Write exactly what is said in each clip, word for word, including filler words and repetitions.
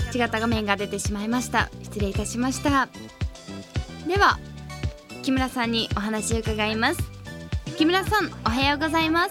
違った画面が出てしまいました。失礼いたしました。では木村さんにお話を伺います。木村さん、おはようございます。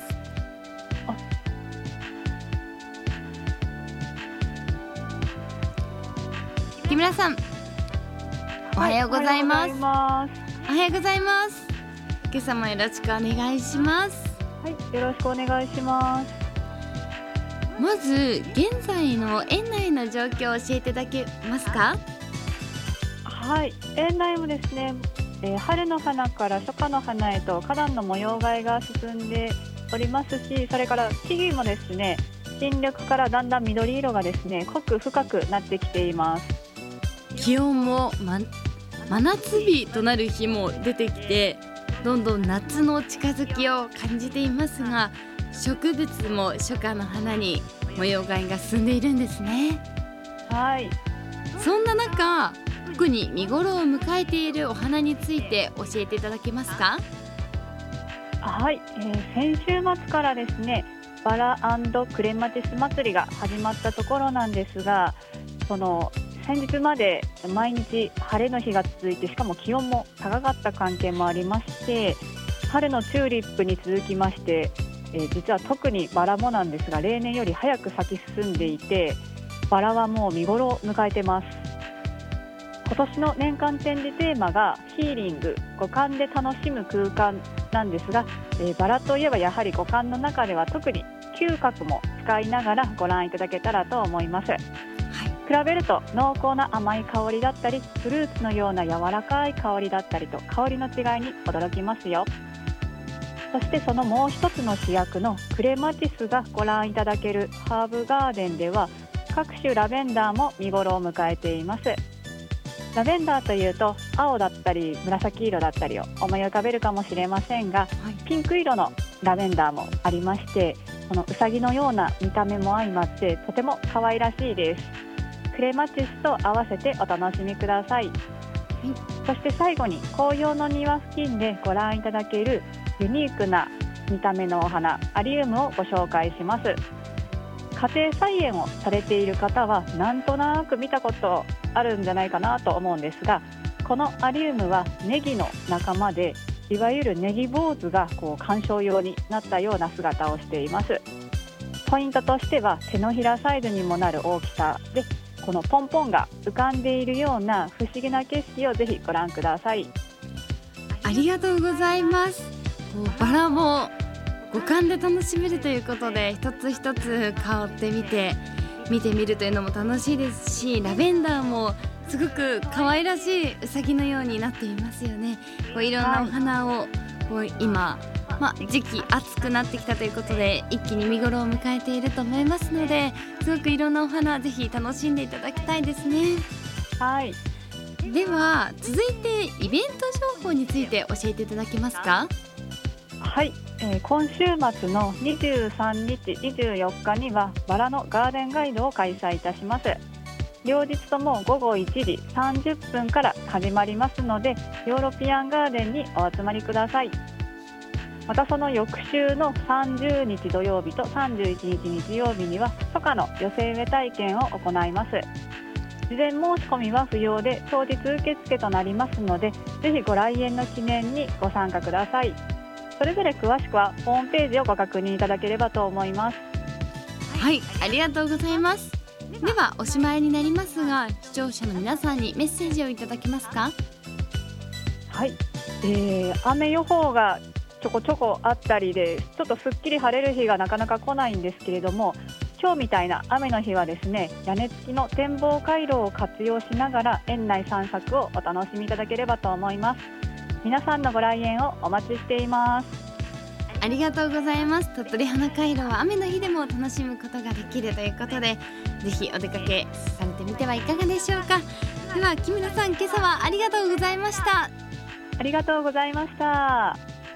木村さん、おはようございます。 はい、おはようございます。 おはようございます。今朝もよろしくお願いします。 はい、よろしくお願いします。 まず現在の園内の状況を教えていただけますか？ はい、園内もですね、えー春の花から初夏の花へと花壇の模様替えが進んでおりますし、それから木々もですね、新緑からだんだん緑色がですね、濃く深くなってきています。 気温も、ま、真夏日となる日も出てきて、どんどん夏の近づきを感じていますが、植物も初夏の花に模様替えが進んでいるんですね。 はい、 そんな中、特に見頃を迎えているお花について教えていただけますか？ はい、えー先週末からですね、バラ&クレマチス祭りが始まったところなんですが、その先日まで毎日晴れの日が続いて、しかも気温も高かった関係もありまして、春のチューリップに続きまして、えー実は特にバラもなんですが、例年より早く咲き進んでいて、バラはもう見頃を迎えてます。今年の年間展示テーマがヒーリング、五感で楽しむ空間なんですが、えーバラといえばやはり五感の中では特に嗅覚も使いながらご覧いただけたらと思います。比べると濃厚な甘い香りだったり、フルーツのような柔らかい香りだったりと、香りの違いに驚きますよ。そしてそのもう一つの主役のクレマチスがご覧いただけるハーブガーデンでは、各種ラベンダーも見頃を迎えています。ラベンダーというと青だったり紫色だったりを思い浮かべるかもしれませんが、ピンク色のラベンダーもありまして、このうさぎのような見た目も相まってとても可愛らしいです。クレマチスと合わせてお楽しみください。そして最後に紅葉の庭付近でご覧いただけるユニークな見た目のお花、アリウムをご紹介します。家庭菜園をされている方はなんとなく見たことあるんじゃないかなと思うんですが、このアリウムはネギの仲間で、いわゆるネギ坊主がこう観賞用になったような姿をしています。ポイントとしては手のひらサイズにもなる大きさで、このポンポンが浮かんでいるような不思議な景色をぜひご覧ください。 ありがとうございます。こうバラも五感で楽しめるということで、一つ一つ香ってみて見てみるというのも楽しいですし、ラベンダーもすごく可愛らしいうさぎのようになっていますよね。こういろんなお花をこう今、ま、時期暑くなってきたということで一気に見頃を迎えていると思いますので、すごくいろんなお花ぜひ楽しんでいただきたいですね。 はい、 では続いてイベント情報について教えていただけますか？ はい、えー今週末のにじゅうさんにち、にじゅうよっかにはバラのガーデンガイドを開催いたします。両日ともごごいちじさんじゅっぷんから始まりますので、ヨーロピアンガーデンにお集まりください。またその翌週のさんじゅうにち土曜日とさんじゅういちにち日曜日には初夏の寄せ植え体験を行います。事前申し込みは不要で当日受付となりますので、ぜひご来園の記念にご参加ください。それぞれ詳しくはホームページをご確認いただければと思います。 はい、ありがとうございます。ではおしまいになりますが、視聴者の皆さんにメッセージをいただけますか？ はい、えー雨予報がちょこちょこあったりで、ちょっとすっきり晴れる日がなかなか来ないんですけれども、今日みたいな雨の日はですね、屋根付きの展望回廊を活用しながら園内散策をお楽しみいただければと思います。皆さんのご来園をお待ちしています。 ありがとうございます。鳥取花回廊は雨の日でも楽しむことができるということで、ぜひお出かけされてみてはいかがでしょうか。では木村さん、今朝はありがとうございました。 ありがとうございました。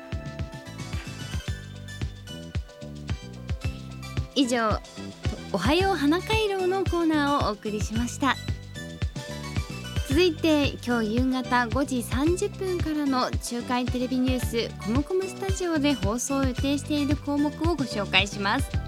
以上、おはよう花回廊のコーナーをお送りしました。続いて今日夕方ごじさんじゅっぷんからの中海テレビニュースコムコムスタジオで放送を予定している項目をご紹介します。